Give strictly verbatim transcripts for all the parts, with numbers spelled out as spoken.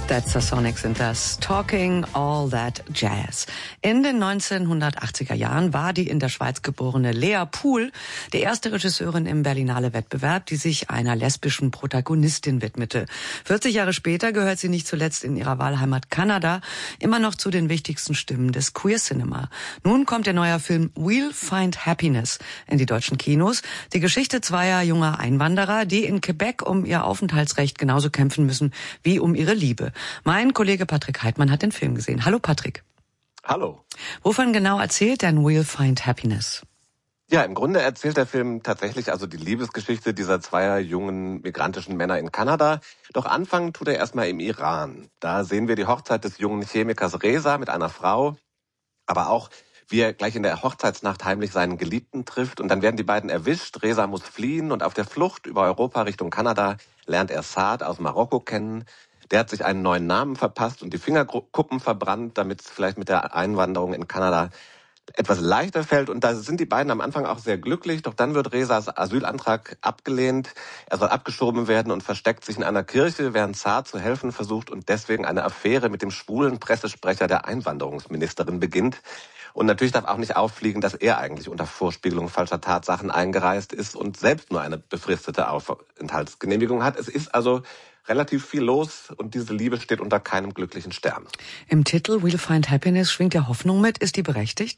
That's the Sonics and das Talking All That Jazz. In den neunzehnhundertachtziger Jahren war die in der Schweiz geborene Lea Pool die erste Regisseurin im Berlinale-Wettbewerb, die sich einer lesbischen Protagonistin widmete. vierzig Jahre später gehört sie nicht zuletzt in ihrer Wahlheimat Kanada immer noch zu den wichtigsten Stimmen des Queer Cinema. Nun kommt der neue Film We'll Find Happiness in die deutschen Kinos. Die Geschichte zweier junger Einwanderer, die in Quebec um ihr Aufenthaltsrecht genauso kämpfen müssen wie um ihre Liebe. Mein Kollege Patrick Heitmann hat den Film gesehen. Hallo Patrick. Hallo. Wovon genau erzählt denn We'll Find Happiness? Ja, im Grunde erzählt der Film tatsächlich also die Liebesgeschichte dieser zweier jungen migrantischen Männer in Kanada. Doch anfangen tut er erstmal im Iran. Da sehen wir die Hochzeit des jungen Chemikers Reza mit einer Frau, aber auch wie er gleich in der Hochzeitsnacht heimlich seinen Geliebten trifft. Und dann werden die beiden erwischt. Reza muss fliehen und auf der Flucht über Europa Richtung Kanada lernt er Saad aus Marokko kennen. Der hat sich einen neuen Namen verpasst und die Fingerkuppen verbrannt, damit es vielleicht mit der Einwanderung in Kanada etwas leichter fällt. Und da sind die beiden am Anfang auch sehr glücklich. Doch dann wird Rezas Asylantrag abgelehnt. Er soll abgeschoben werden und versteckt sich in einer Kirche, während Saad zu helfen versucht und deswegen eine Affäre mit dem schwulen Pressesprecher der Einwanderungsministerin beginnt. Und natürlich darf auch nicht auffliegen, dass er eigentlich unter Vorspiegelung falscher Tatsachen eingereist ist und selbst nur eine befristete Aufenthaltsgenehmigung hat. Es ist also relativ viel los und diese Liebe steht unter keinem glücklichen Stern. Im Titel We'll Find Happiness schwingt ja Hoffnung mit. Ist die berechtigt?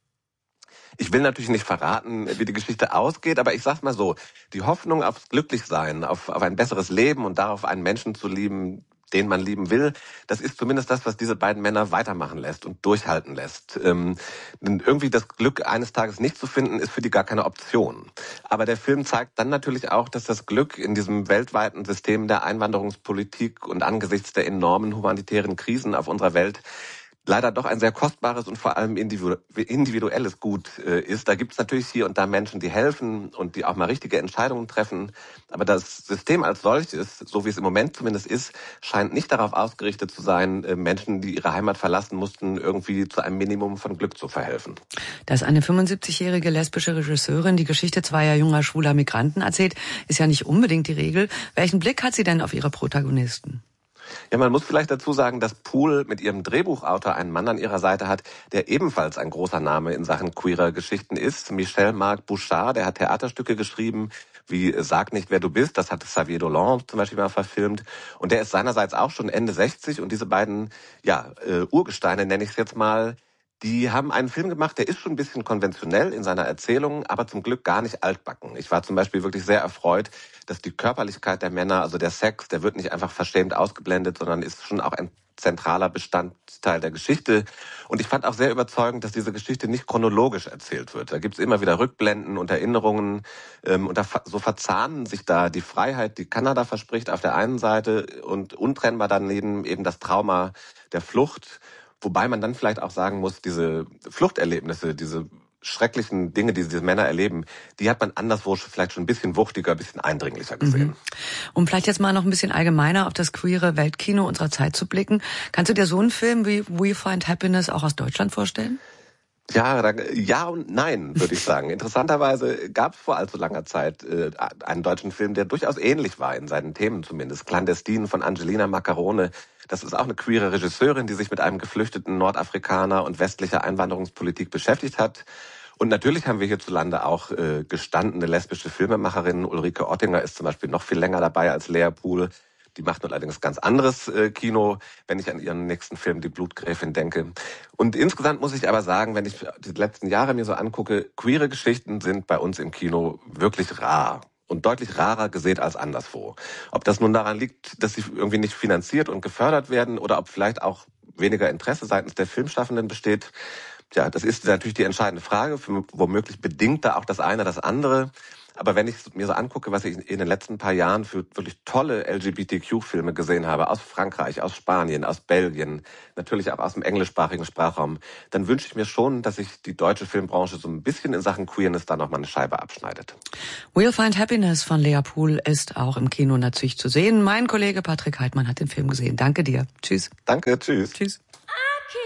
Ich will natürlich nicht verraten, wie die Geschichte ausgeht, aber ich sag's mal so, die Hoffnung aufs Glücklichsein, auf, auf ein besseres Leben und darauf, einen Menschen zu lieben, den man lieben will, das ist zumindest das, was diese beiden Männer weitermachen lässt und durchhalten lässt. Ähm, irgendwie das Glück eines Tages nicht zu finden, ist für die gar keine Option. Aber der Film zeigt dann natürlich auch, dass das Glück in diesem weltweiten System der Einwanderungspolitik und angesichts der enormen humanitären Krisen auf unserer Welt leider doch ein sehr kostbares und vor allem individuelles Gut äh, ist. Da gibt es natürlich hier und da Menschen, die helfen und die auch mal richtige Entscheidungen treffen. Aber das System als solches, so wie es im Moment zumindest ist, scheint nicht darauf ausgerichtet zu sein, äh, Menschen, die ihre Heimat verlassen mussten, irgendwie zu einem Minimum von Glück zu verhelfen. Dass eine fünfundsiebzigjährige lesbische Regisseurin die Geschichte zweier junger schwuler Migranten erzählt, ist ja nicht unbedingt die Regel. Welchen Blick hat sie denn auf ihre Protagonisten? Ja, man muss vielleicht dazu sagen, dass Pool mit ihrem Drehbuchautor einen Mann an ihrer Seite hat, der ebenfalls ein großer Name in Sachen queerer Geschichten ist. Michel-Marc Bouchard, der hat Theaterstücke geschrieben, wie Sag nicht, wer du bist. Das hat Xavier Dolan zum Beispiel mal verfilmt. Und der ist seinerseits auch schon Ende sechzig. Und diese beiden ja, äh, Urgesteine, nenne ich es jetzt mal, die haben einen Film gemacht, der ist schon ein bisschen konventionell in seiner Erzählung, aber zum Glück gar nicht altbacken. Ich war zum Beispiel wirklich sehr erfreut, dass die Körperlichkeit der Männer, also der Sex, der wird nicht einfach verschämt ausgeblendet, sondern ist schon auch ein zentraler Bestandteil der Geschichte. Und ich fand auch sehr überzeugend, dass diese Geschichte nicht chronologisch erzählt wird. Da gibt's immer wieder Rückblenden und Erinnerungen. Ähm, und da, so verzahnen sich da die Freiheit, die Kanada verspricht, auf der einen Seite und untrennbar daneben eben das Trauma der Flucht. Wobei man dann vielleicht auch sagen muss, diese Fluchterlebnisse, diese schrecklichen Dinge, die diese Männer erleben, die hat man anderswo vielleicht schon ein bisschen wuchtiger, ein bisschen eindringlicher gesehen. Mhm. Um vielleicht jetzt mal noch ein bisschen allgemeiner auf das queere Weltkino unserer Zeit zu blicken, kannst du dir so einen Film wie We Find Happiness auch aus Deutschland vorstellen? Ja, da, ja und nein, würde ich sagen. Interessanterweise gab es vor allzu langer Zeit äh, einen deutschen Film, der durchaus ähnlich war, in seinen Themen zumindest. Clandestin von Angelina Maccarone. Das ist auch eine queere Regisseurin, die sich mit einem geflüchteten Nordafrikaner und westlicher Einwanderungspolitik beschäftigt hat. Und natürlich haben wir hierzulande auch äh, gestandene lesbische Filmemacherinnen. Ulrike Oettinger ist zum Beispiel noch viel länger dabei als Lea Pool. Die macht nun allerdings ganz anderes äh, Kino, wenn ich an ihren nächsten Film Die Blutgräfin denke. Und insgesamt muss ich aber sagen, wenn ich die letzten Jahre mir so angucke, queere Geschichten sind bei uns im Kino wirklich rar. Und deutlich rarer gesät als anderswo. Ob das nun daran liegt, dass sie irgendwie nicht finanziert und gefördert werden oder ob vielleicht auch weniger Interesse seitens der Filmschaffenden besteht, ja, das ist natürlich die entscheidende Frage. Womöglich bedingt da auch das eine das andere. Aber wenn ich mir so angucke, was ich in den letzten paar Jahren für wirklich tolle L G B T Q-Filme gesehen habe, aus Frankreich, aus Spanien, aus Belgien, natürlich auch aus dem englischsprachigen Sprachraum, dann wünsche ich mir schon, dass sich die deutsche Filmbranche so ein bisschen in Sachen Queerness da nochmal eine Scheibe abschneidet. We'll Find Happiness von Lea Pool ist auch im Kino natürlich zu sehen. Mein Kollege Patrick Heitmann hat den Film gesehen. Danke dir. Tschüss. Danke, tschüss. Tschüss.